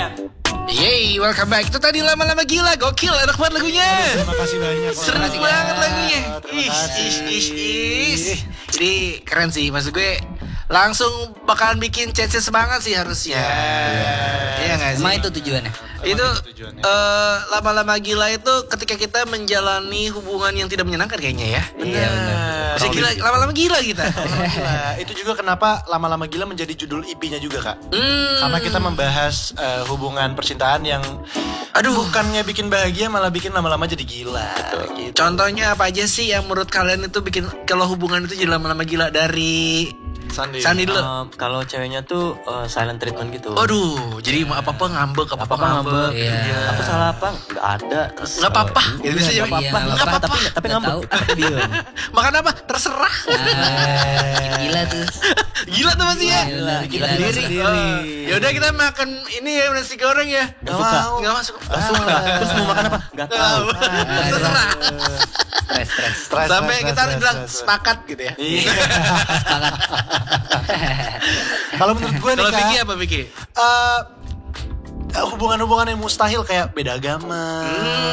Yeay, welcome back. Itu tadi lama-lama gila, gokil, enak banget lagunya. Terima kasih banyak. Seru banget lagunya. Terima kasih. Jadi keren sih, maksud gue langsung bakalan bikin chances semangat sih harusnya. Iya nggak sih? Emang itu tujuannya? Itu lama-lama gila itu ketika kita menjalani hubungan yang tidak menyenangkan kayaknya ya. Iya benar. Bisa gila, lama-lama gila kita. Gila. Itu juga kenapa lama-lama gila menjadi judul EP-nya juga, Kak. Karena kita membahas hubungan percintaan yang bukannya bikin bahagia malah bikin lama-lama jadi gila. Gitu. Contohnya apa aja sih yang menurut kalian itu bikin kalau hubungan itu jadi lama-lama gila dari Sandi dulu. Kalau ceweknya tuh silent treatment gitu. Aduh, jadi apa-apa ngambek, apa-apa ngambek. Iya. Aku salah apa? Nggak ada. Nggak apa-apa. Gitu bisa jadi. Nggak apa-apa. Tapi ngambek. Tapi diem. Makan apa? Terserah. Gila tuh. Gila tuh masih ya. Gila Sendiri. Ya udah kita makan ini ya nasi goreng ya. Nggak suka. Nggak masuk. Nggak suka. Terus mau makan apa? Nggak tahu. Terserah. Stres. Sampai kita harus bilang sepakat gitu ya. Iya. Sepakat. Kalau menurut gue nih, Kalau Kak, Vicky apa Vicky? hubungan-hubungan yang mustahil kayak beda agama,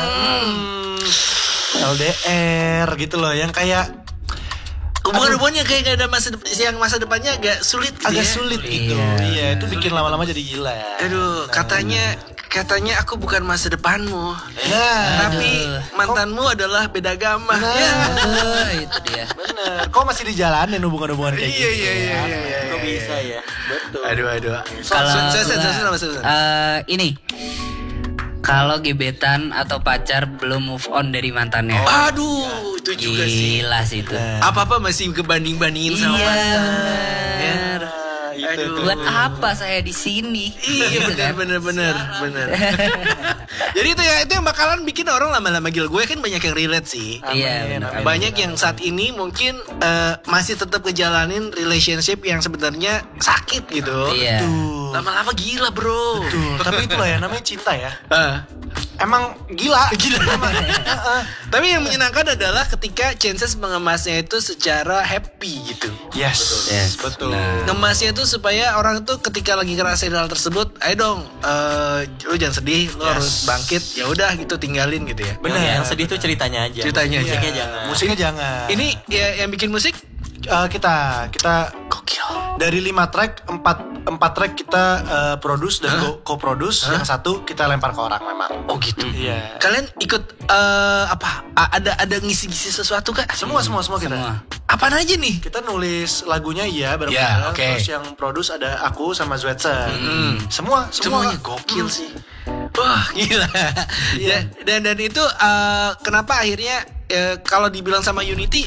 LDR gitu loh, yang kayak Hubungan-hubungan yang kayak gak ada masa depannya agak sulit gitu agak ya. sulit gitu. Iya, itu bikin lama-lama jadi gila. Aduh, katanya aku bukan masa depanmu. Nah, Tapi mantanmu adalah beda agama. Ya. Itu dia. bener. Kok masih dijalanin hubungan-hubungan kayak gitu? Iya. Kok bisa ya? Betul. Aduh. Kalau Susan. ini kalau gebetan atau pacar belum move on dari mantannya. Aduh, itu juga sih. Gila sih itu. Apa-apa masih kebanding-bandingin sama mantan. Bener. Aduh. Buat apa saya di sini? Iya Gitu kan? bener. Jadi itu yang bakalan bikin orang lama-lama gila. Gue kan banyak yang relate sih. Iya benar. Banyak yang saat ini mungkin masih tetap ngejalanin relationship yang sebenarnya sakit gitu. Iya. Lama-lama gila bro. Betul. Tapi itulah ya namanya cinta ya. Emang Gila. Tapi yang menyenangkan adalah ketika chances mengemasnya itu secara happy gitu. Yes. Betul. Ngemasnya itu supaya orang tuh ketika lagi ngerasain hal tersebut, ayo dong, lu jangan sedih, lu harus bangkit. Ya udah gitu, tinggalin gitu ya. Bener. Yang sedih tuh ceritanya aja. Ceritanya aja. Musiknya jangan. Musiknya jangan. Ini ya, yang bikin musik kita gokil. dari 5 track 4 track kita produce dan co-produce, yang satu kita lempar ke orang memang. Oh gitu. Iya. Kalian ikut ada ngisi-ngisi sesuatu kak? Semua kita. Apaan aja nih? Kita nulis lagunya bareng-bareng. Ya, oke. Terus yang produce ada aku sama Zwetser. Semuanya gokil sih. Wah gila. Iya. Dan itu kenapa akhirnya kalau dibilang sama Unity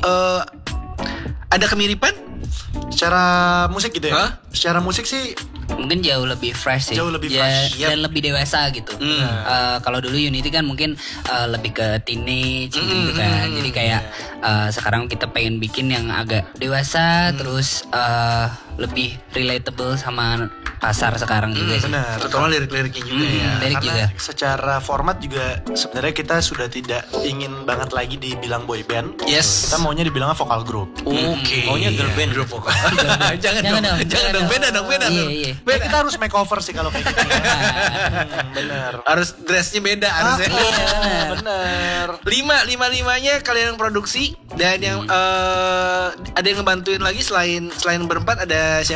ada kemiripan? Secara musik gitu ya? Hah? Secara musik sih Mungkin jauh lebih fresh sih. Jauh lebih fresh. Dan lebih dewasa gitu. Kalau dulu Unity kan mungkin lebih ke teenage gitu kan. Jadi kayak sekarang kita pengen bikin yang agak dewasa, terus lebih relatable sama pasar sekarang juga sih. benar. Terutama lirik-liriknya juga ya. Lirik Karena juga. secara format juga sebenarnya kita sudah tidak ingin banget lagi dibilang boy band. Yes. Kita maunya dibilangnya vokal group. Oke. Maunya girl band. Grup vokal. Jangan dong. Beda dong. Iya. Beda. Kita harus makeover sih kalau kayak gitu. Benar. Harus dressnya beda harusnya. Benar. Limanya kalian yang produksi dan yang ada yang ngebantuin lagi selain berempat ada siapa?